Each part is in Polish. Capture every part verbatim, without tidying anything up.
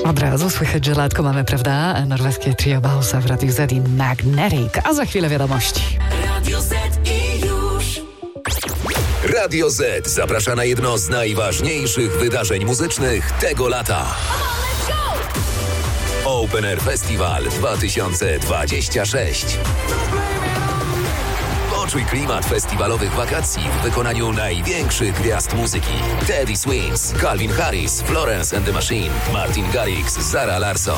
Od razu słychać, że latko mamy, prawda? Norweskie trio Bausa w Radiu Z i Magnetic, a za chwilę wiadomości. Radio Z i już. Radio Z zaprasza na jedno z najważniejszych wydarzeń muzycznych tego lata. Open Air Festival dwa tysiące dwadzieścia sześć. Poczuj klimat festiwalowych wakacji w wykonaniu największych gwiazd muzyki. Teddy Swims, Calvin Harris, Florence and the Machine, Martin Garrix, Zara Larsson.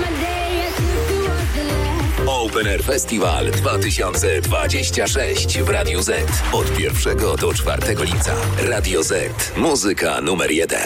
Open Air Festival dwa tysiące dwadzieścia sześć w Radiu Z. Od pierwszego do czwartego lipca. Radio Z. Muzyka numer jeden.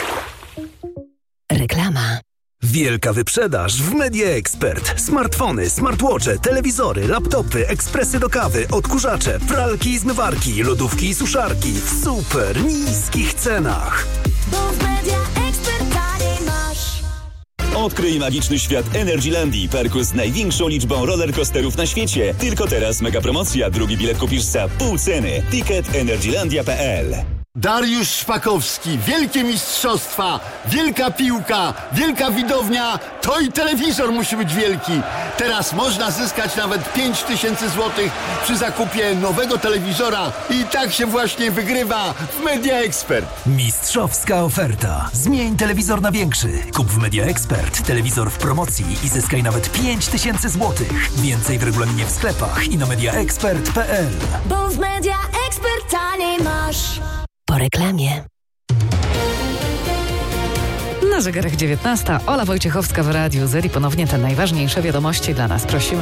Reklama. Wielka wyprzedaż w Media Expert. Smartfony, smartwatche, telewizory, laptopy, ekspresy do kawy, odkurzacze, pralki i zmywarki, lodówki i suszarki w super niskich cenach. Bo w Media Expert taniej masz. Odkryj magiczny świat Energylandii, parku z największą liczbą rollercoasterów na świecie. Tylko teraz mega promocja. Drugi bilet kupisz za pół ceny. Ticket energylandia kropka p l. Dariusz Szpakowski, wielkie mistrzostwa, wielka piłka, wielka widownia, to i telewizor musi być wielki. Teraz można zyskać nawet pięć tysięcy złotych przy zakupie nowego telewizora i tak się właśnie wygrywa w Media Expert. Mistrzowska oferta. Zmień telewizor na większy. Kup w Media Expert telewizor w promocji i zyskaj nawet pięć tysięcy złotych. Więcej w regulaminie w sklepach i na media expert kropka p l. Bo w Media Expert taniej masz. Po reklamie. Na zegarach dziewiętnasta. Ola Wojciechowska w Radiu Z i ponownie te najważniejsze wiadomości dla nas. Prosimy.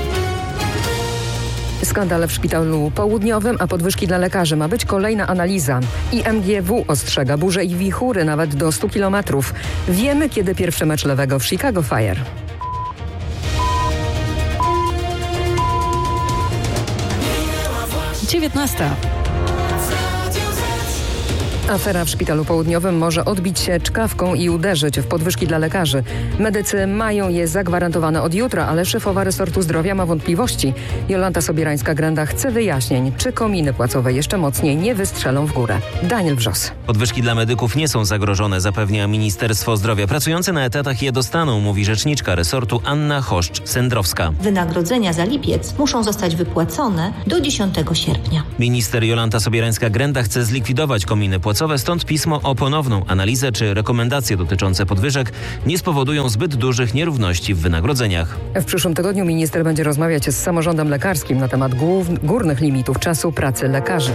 Skandale w szpitalu południowym, a podwyżki dla lekarzy. Ma być kolejna analiza. I M G W ostrzega burze i wichury nawet do stu kilometrów. Wiemy, kiedy pierwszy mecz Lewego w Chicago Fire. dziewiętnasta. Afera w szpitalu południowym może odbić się czkawką i uderzyć w podwyżki dla lekarzy. Medycy mają je zagwarantowane od jutra, ale szefowa resortu zdrowia ma wątpliwości. Jolanta Sobierańska-Grenda chce wyjaśnień, czy kominy płacowe jeszcze mocniej nie wystrzelą w górę. Daniel Wrzos. Podwyżki dla medyków nie są zagrożone, zapewnia Ministerstwo Zdrowia. Pracujący na etatach je dostaną, mówi rzeczniczka resortu Anna Choszcz-Sendrowska. Wynagrodzenia za lipiec muszą zostać wypłacone do dziesiątego sierpnia. Minister Jolanta Sobierańska-Grenda chce zlikwidować kominy płacowe. Stąd pismo o ponowną analizę czy rekomendacje dotyczące podwyżek nie spowodują zbyt dużych nierówności w wynagrodzeniach. W przyszłym tygodniu minister będzie rozmawiać z samorządem lekarskim na temat głów, górnych limitów czasu pracy lekarzy.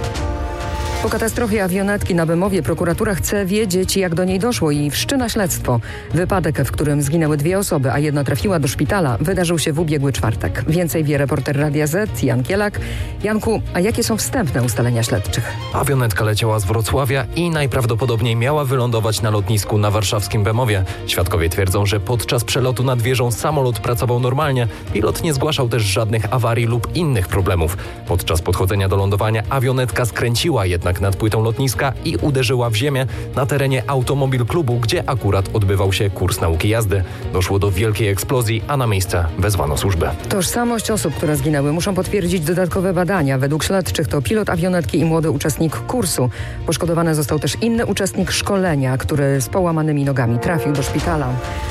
Po katastrofie awionetki na Bemowie prokuratura chce wiedzieć, jak do niej doszło i wszczyna śledztwo. Wypadek, w którym zginęły dwie osoby, a jedna trafiła do szpitala, wydarzył się w ubiegły czwartek. Więcej wie reporter Radia Z, Jan Kielak. Janku, a jakie są wstępne ustalenia śledczych? Awionetka leciała z Wrocławia i najprawdopodobniej miała wylądować na lotnisku na warszawskim Bemowie. Świadkowie twierdzą, że podczas przelotu nad wieżą samolot pracował normalnie. Pilot nie zgłaszał też żadnych awarii lub innych problemów. Podczas podchodzenia do lądowania awionetka skręciła jednak nad płytą lotniska i uderzyła w ziemię na terenie Automobil Klubu, gdzie akurat odbywał się kurs nauki jazdy. Doszło do wielkiej eksplozji, a na miejsce wezwano służbę. Tożsamość osób, które zginęły, muszą potwierdzić dodatkowe badania. Według śledczych to pilot awionetki i młody uczestnik kursu. Poszkodowany został też inny uczestnik szkolenia, który z połamanymi nogami trafił do szpitala.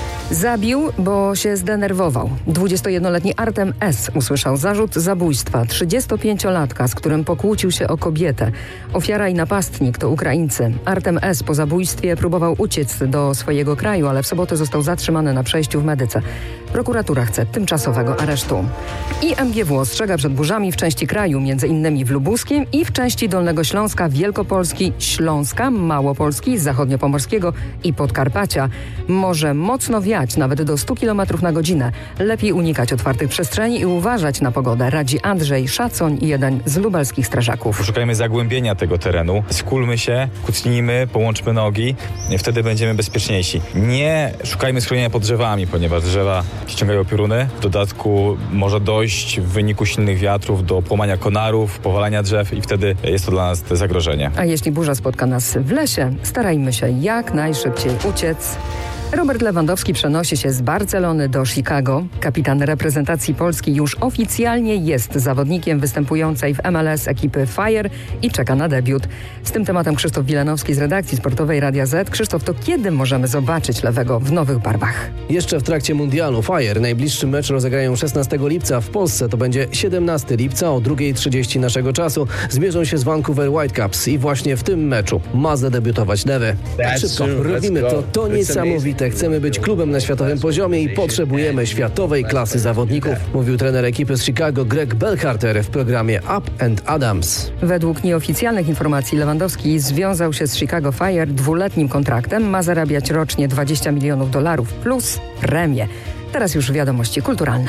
Zabił, bo się zdenerwował. dwudziestojednoletni Artem S. usłyszał zarzut zabójstwa trzydziestopięciolatka, z którym pokłócił się o kobietę. Ofiara i napastnik to Ukraińcy. Artem S. po zabójstwie próbował uciec do swojego kraju, ale w sobotę został zatrzymany na przejściu w Medyce. Prokuratura chce tymczasowego aresztu. I M G W ostrzega przed burzami w części kraju, między innymi w Lubuskiem i w części Dolnego Śląska, Wielkopolski, Śląska, Małopolski, Zachodniopomorskiego i Podkarpacia. Może mocno wiać nawet do stu kilometrów na godzinę. Lepiej unikać otwartych przestrzeni i uważać na pogodę, radzi Andrzej Szacoń, jeden z lubelskich strażaków. Szukajmy zagłębienia tego terenu, skulmy się, kucnijmy, połączmy nogi, wtedy będziemy bezpieczniejsi. Nie szukajmy schronienia pod drzewami, ponieważ drzewa ściągają pioruny. W dodatku może dojść w wyniku silnych wiatrów do połamania konarów, powalania drzew i wtedy jest to dla nas zagrożenie. A jeśli burza spotka nas w lesie, starajmy się jak najszybciej uciec. Robert Lewandowski przenosi się z Barcelony do Chicago. Kapitan reprezentacji Polski już oficjalnie jest zawodnikiem występującej w M L S ekipy Fire i czeka na debiut. Z tym tematem Krzysztof Wilanowski z redakcji sportowej Radia Z. Krzysztof, to kiedy możemy zobaczyć Lewego w nowych barwach? Jeszcze w trakcie mundialu. Fire najbliższy mecz rozegrają szesnastego lipca. W Polsce to będzie siedemnastego lipca o drugiej trzydzieści naszego czasu. Zmierzą się z Vancouver Whitecaps i właśnie w tym meczu ma zadebiutować Lewy. Tak szybko, robimy to, to niesamowite. Chcemy być klubem na światowym poziomie i potrzebujemy światowej klasy zawodników, mówił trener ekipy z Chicago Greg Belharter w programie Up and Adams. Według nieoficjalnych informacji Lewandowski związał się z Chicago Fire dwuletnim kontraktem. Ma zarabiać rocznie dwadzieścia milionów dolarów plus premię. Teraz już wiadomości kulturalne.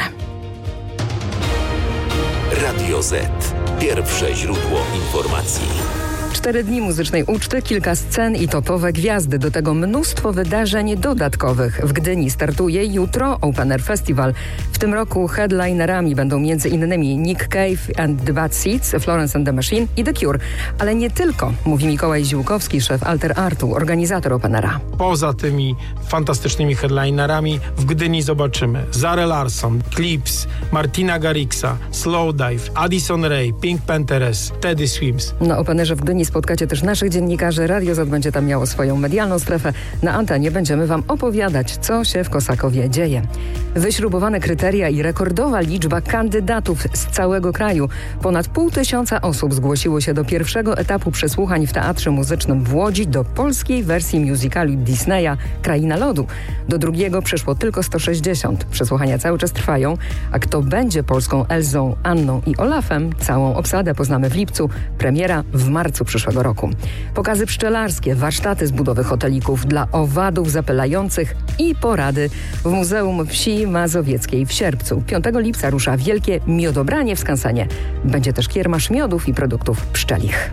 Radio Z. Pierwsze źródło informacji. Cztery dni muzycznej uczty, kilka scen i topowe gwiazdy. Do tego mnóstwo wydarzeń dodatkowych. W Gdyni startuje jutro Open Air Festival. W tym roku headlinerami będą między innymi Nick Cave and the Bad Seeds, Florence and the Machine i The Cure. Ale nie tylko, mówi Mikołaj Ziłkowski, szef Alter Artu, organizator Openera. Poza tymi fantastycznymi headlinerami w Gdyni zobaczymy Zara Larsson, Clips, Martina Garrixa, Slowdive, Addison Rae, Pink Panthers, Teddy Swims. Na Openerze w Gdyni spotkacie też naszych dziennikarzy. Radio Z będzie tam miało swoją medialną strefę. Na antenie będziemy wam opowiadać, co się w Kosakowie dzieje. Wyśrubowane kryteria i rekordowa liczba kandydatów z całego kraju. Ponad pół tysiąca osób zgłosiło się do pierwszego etapu przesłuchań w Teatrze Muzycznym w Łodzi do polskiej wersji musicalu Disneya Kraina Lodu. Do drugiego przyszło tylko sto sześćdziesiąt. Przesłuchania cały czas trwają, a kto będzie polską Elzą, Anną i Olafem, całą obsadę poznamy w lipcu. Premiera w marcu przyszłego roku. Pokazy pszczelarskie, warsztaty z budowy hotelików dla owadów zapylających i porady w Muzeum Wsi Mazowieckiej w Sierpcu. piątego lipca rusza wielkie miodobranie w Skansenie. Będzie też kiermasz miodów i produktów pszczelich.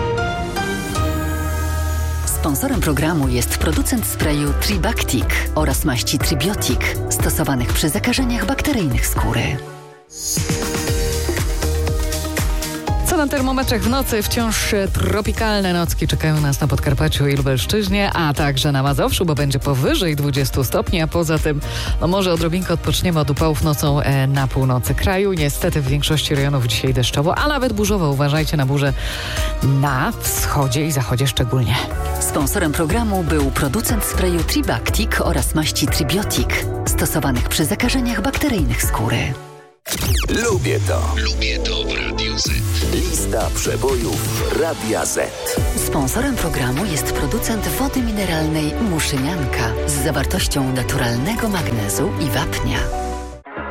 Sponsorem programu jest producent sprayu Tribactic oraz maści Tribiotic, stosowanych przy zakażeniach bakteryjnych skóry. Co na termometrach w nocy? Wciąż tropikalne nocki czekają nas na Podkarpaciu i Lubelszczyźnie, a także na Mazowszu, bo będzie powyżej dwudziestu stopni, a poza tym no może odrobinkę odpoczniemy od upałów nocą e, na północy kraju. Niestety w większości rejonów dzisiaj deszczowo, a nawet burzowo. Uważajcie na burze na wschodzie i zachodzie szczególnie. Sponsorem programu był producent sprayu Tribactic oraz maści Tribiotic, stosowanych przy zakażeniach bakteryjnych skóry. Lubię to. Lubię to w Radiu Z. Lista przebojów Radia Z. Sponsorem programu jest producent wody mineralnej Muszynianka z zawartością naturalnego magnezu i wapnia.